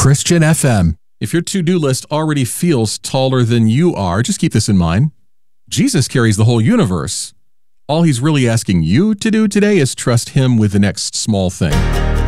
Christian FM. If your to-do list already feels taller than you are, just keep this in mind. Jesus carries the whole universe. All he's really asking you to do today is trust him with the next small thing.